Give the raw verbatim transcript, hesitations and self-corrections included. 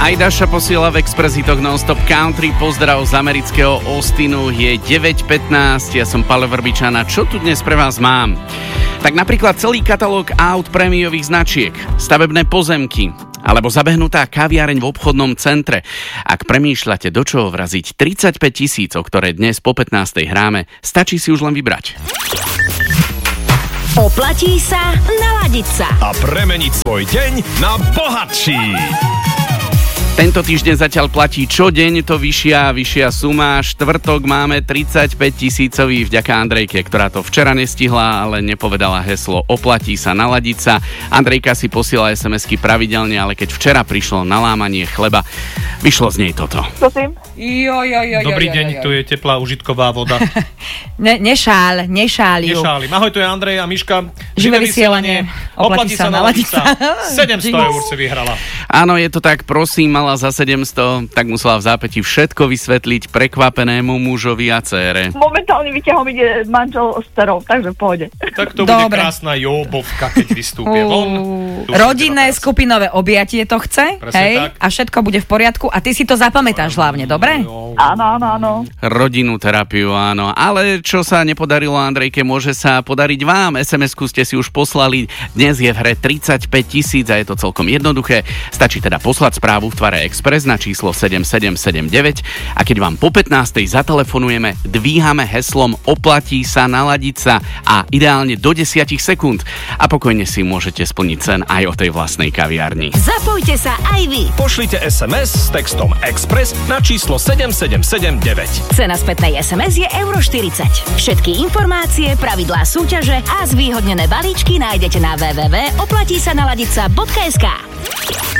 Aj Daša posiela v Expressitoch non-stop country. Pozdrav z amerického Austinu. Je deväť pätnásť, ja som Pale Vrbičana. Čo tu dnes pre vás mám? Tak napríklad celý katalóg aut prémiových značiek, stavebné pozemky alebo zabehnutá kaviareň v obchodnom centre. Ak premýšľate, do čoho vraziť tridsaťpäť tisíc, o ktoré dnes po pätnástej hráme, stačí si už len vybrať. Oplatí sa naladiť sa a premeniť svoj deň na bohatší. Tento týždeň zatiaľ platí čo deň to vyššia a vyššia suma. Štvrtok máme tridsaťpäť tisícový vďaka Andrejke, ktorá to včera nestihla, ale nepovedala heslo oplatí sa naladiť sa. Andrejka si posiela es em esky pravidelne, ale keď včera prišlo na lámanie chleba, vyšlo z nej toto. Prosím? Jo, jo, jo, Dobrý jo, deň, jo, jo. tu je teplá užitková voda. ne, nešál, nešáliu. Nešálim. Ahoj, tu je Andrej a Miška. Živé vysielanie. Oplatí sa naladiť sa. sedemsto eur si vyhrala. Áno, je to tak, prosím, mala za sedemsto, tak musela v zápäti všetko vysvetliť prekvapenému mužovi a dcére. Momentálne vyťahom ide manžel s dcerou, takže v pohode. Tak to Dobre. bude krásna jóbovka, keď vystúpia von. Tu Rodinné si teda skupinové objatie to chce, Presne hej? tak. A všetko bude v poriadku a ty si to zapamätáš hlavne, dobre? Áno, áno, áno. Rodinnú terapiu, áno. Ale čo sa nepodarilo Andrejke, môže sa podariť vám. es em esku ste si už poslali. Dnes je v hre tridsaťpäť tisíc a je to celkom jednoduché. Stačí teda poslať správu v tvare Express na číslo sedem sedem sedem deväť a keď vám po pätnástej zatelefonujeme, dvíhame heslom oplatí sa naladiť sa a ideálne do desať sekúnd. A pokojne si môžete splniť sen aj o tej vlastnej kaviarni. Zapojte sa aj vy. Pošlite es em es s textom Express na číslo sedem sedem sedem deväť. Cena spätnej es em es je euro štyridsať. Všetky informácie, pravidlá súťaže a zvýhodnené balíčky nájdete na w w w bodka oplatí sa naladiť sa bodka es ká.